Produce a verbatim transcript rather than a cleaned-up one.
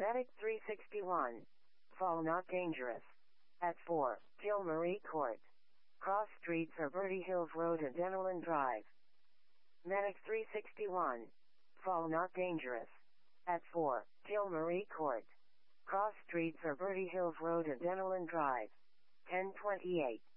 Medic three sixty-one. Fall not dangerous. At four, Gilmarie Court. Cross streets are Bertie Hills Road and Denelin Drive. Medic three sixty-one. Fall not dangerous. At four, Gilmarie Court. Cross streets are Bertie Hills Road and Denelin Drive. ten twenty-eight.